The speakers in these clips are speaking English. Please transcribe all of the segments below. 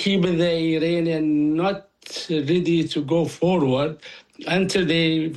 keep the Iranian not ready to go forward until they,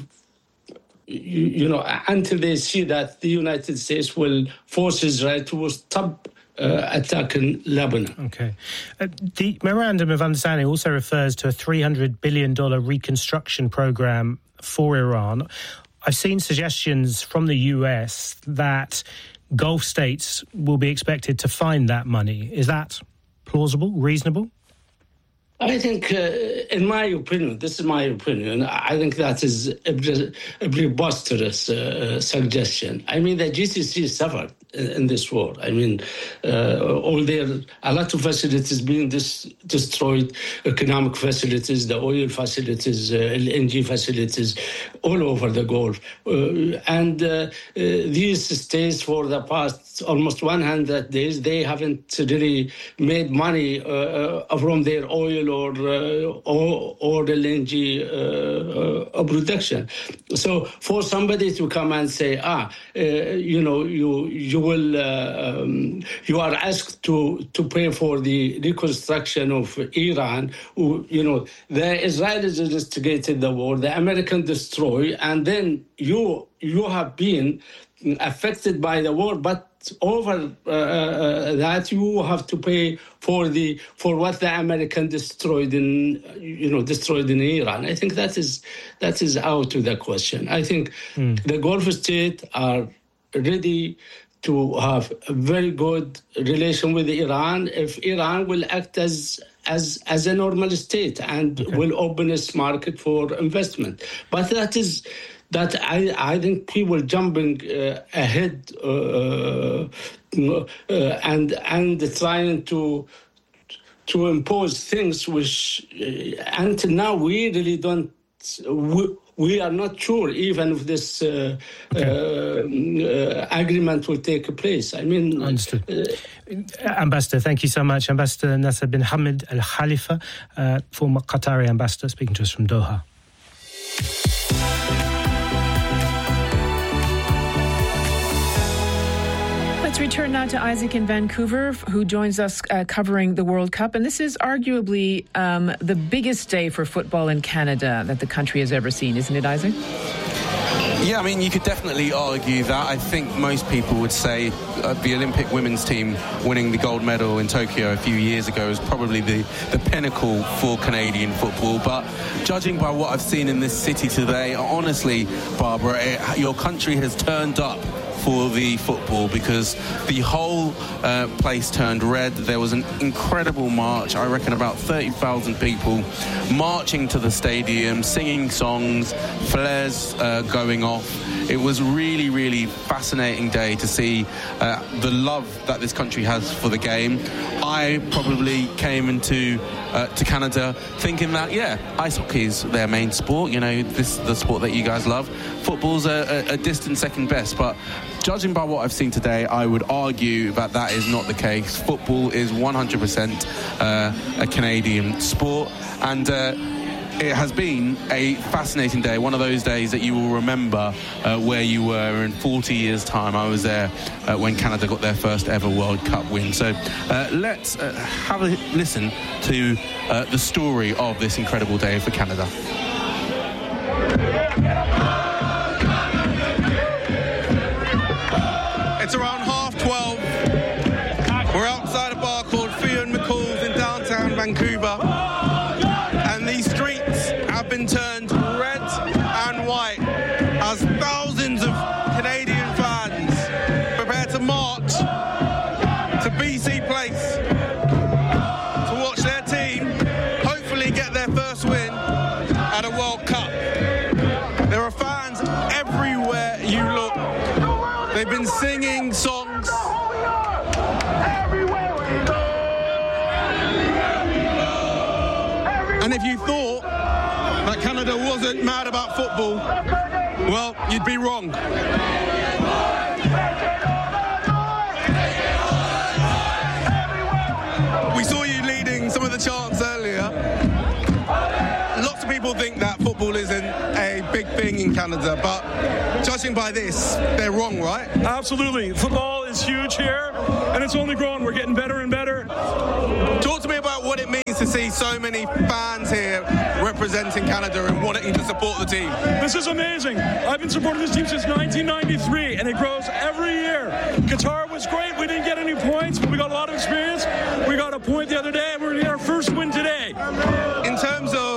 until they see that the United States will force Israel to stop attacking Lebanon. Okay. The Memorandum of Understanding also refers to a $300 billion reconstruction program for Iran. I've seen suggestions from the US that Gulf states will be expected to find that money. Is that plausible, reasonable? I think, in my opinion, this is my opinion, I think that is a preposterous suggestion. I mean, the GCC suffered in this war. I mean, a lot of facilities being destroyed, economic facilities, the oil facilities, LNG facilities, all over the Gulf. And these states, for the past almost 100 days, they haven't really made money from their oil or LNG production. So for somebody to come and say, you are asked to pay for the reconstruction of Iran. The Israelis instigated the war, the Americans destroy, and then you have been affected by the war, but over that you have to pay for what the American destroyed in Iran. I think that is out of the question. I think the Gulf states are ready to have a very good relation with Iran if Iran will act as a normal state and will open its market for investment. But that I think people jumping ahead and trying to impose things which until now we really don't. We are not sure even if this agreement will take place. I mean, understood. Ambassador, thank you so much. Ambassador Nasser bin Hamad Al Khalifa, former Qatari ambassador, speaking to us from Doha. Let's return now to Isaac in Vancouver, who joins us covering the World Cup. And this is arguably the biggest day for football in Canada that the country has ever seen, isn't it, Isaac? Yeah, I mean, you could definitely argue that. I think most people would say the Olympic women's team winning the gold medal in Tokyo a few years ago is probably the pinnacle for Canadian football. But judging by what I've seen in this city today, honestly, Barbara, your country has turned up for the football because the whole place turned red. There was an incredible march. I reckon about 30,000 people marching to the stadium, singing songs, flares going off. It was really, really fascinating day to see the love that this country has for the game. I probably came into to Canada thinking that, ice hockey is their main sport. This is the sport that you guys love. Football's a distant second best, but judging by what I've seen today, I would argue that is not the case. Football is 100% a Canadian sport, and it has been a fascinating day, one of those days that you will remember where you were in 40 years' time. I was there when Canada got their first ever World Cup win. So let's have a listen to the story of this incredible day for Canada. It's around 12:30. We're outside a bar called Fionn McCall's in downtown Vancouver. And these streets have been turned red and white as thousands of Canadian fans prepare to march to BC Place to watch their team hopefully get their first win at a World Cup. There are fans everywhere you look. They've been singing songs. And if you thought that Canada wasn't mad about football, well, you'd be wrong. We saw you leading some of the chants earlier. Lots of people think that football isn't a big thing in Canada, but judging by this, they're wrong, right? Absolutely. Football is huge here, and it's only growing. We're getting better and better. Talk to me about what it means to see so many fans here representing Canada and wanting to support the team? This is amazing. I've been supporting this team since 1993, and it grows every year. Qatar was great. We didn't get any points, but we got a lot of experience. We got a point the other day, and we're going to get our first win today. In terms of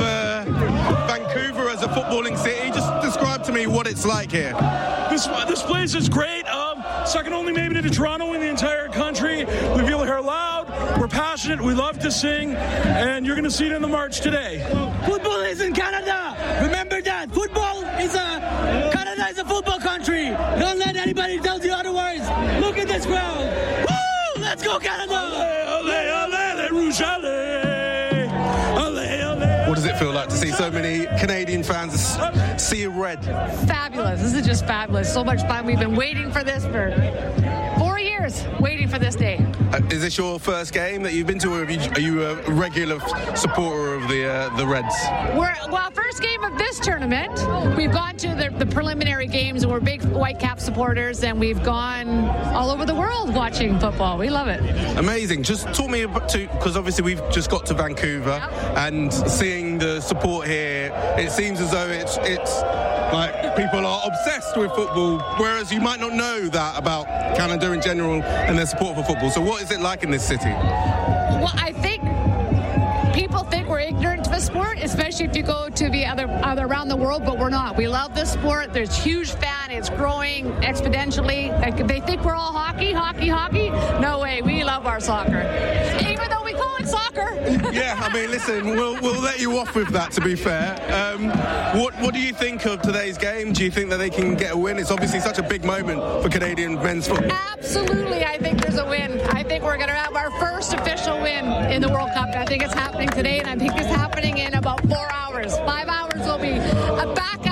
Vancouver as a footballing city, just describe to me what it's like here. This place is great. Second only maybe to Toronto in the entire country. We feel here loud. We're passionate. We love to sing, and you're going to see it in the march today. Football is in Canada. Remember that. Canada is a football country. Don't let anybody tell you otherwise. Look at this crowd. Woo! Let's go, Canada. Allez, allez, les Rouges, allez. Allez, allez. What does it feel like to see so many Canadian fans see red? Fabulous. This is just fabulous. So much fun. We've been waiting for this for 4 years, waiting for this day. Is this your first game that you've been to, or are you a regular supporter of the Reds? First game of this tournament. We've gone to the preliminary games, and we're big Whitecap supporters, and we've gone all over the world watching football. We love it. Amazing. Just talk me about, because obviously we've just got to Vancouver, and seeing the support here, it seems as though it's like people are obsessed with football, whereas you might not know that about Canada in general and their support for football. So what is it like in this city? Well, I think people think we're ignorant of a sport, especially if you go to the other around the world, but we're not. We love the sport. There's huge fan. It's growing exponentially. Like, they think we're all hockey. No way. We love our soccer. Even though we call it soccer. Yeah, I mean, listen, we'll let you off with that, to be fair. What do you think of today's game? Do you think that they can get a win? It's obviously such a big moment for Canadian men's football. Absolutely, I think there's a win. I think we're going to have our first official win in the World Cup. I think it's happening today, and I think it's happening in about 4 hours. 5 hours will be back